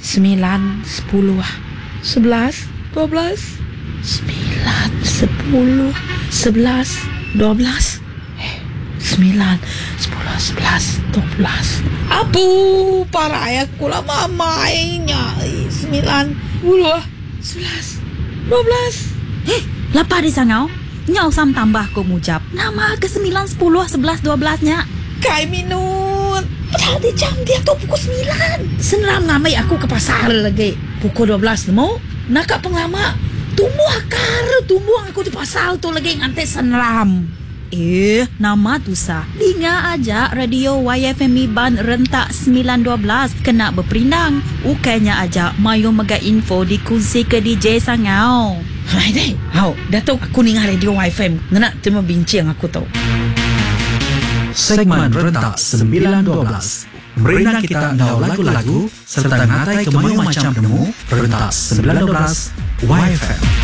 9, 10, 11, 12, 9, 10, 11, 12, 9, 10, 11, 12. Apu, parai aku lah mamainya. 9, 10, 11, 12. Lapar di sangau? Nyau sam tambah ko mujab. Nama ke 9, 10, 11, 12-nya. Kai minut. Padahal di jam dia tu pukul 9. Seneram namai aku ke pasar lagi. Pukul 12 nemu. Nakak penglama. Tumbuh akar. Tumbuh aku di pasar tu lagi ngantai seneram. Nama tu sah. Dengar aja radio YFMI Ban rentak 912 kena berperindang. Ukainya aja mayu mega info di kunci ke DJ sangau. Hai deh. Datuk aku dengar radio YFM. Ngenak cuma bincang aku tahu. Segmen rentak 912. Berinan kita ngau lagu-lagu serta ngatai kemayu macam nemu rentak 912 YFM.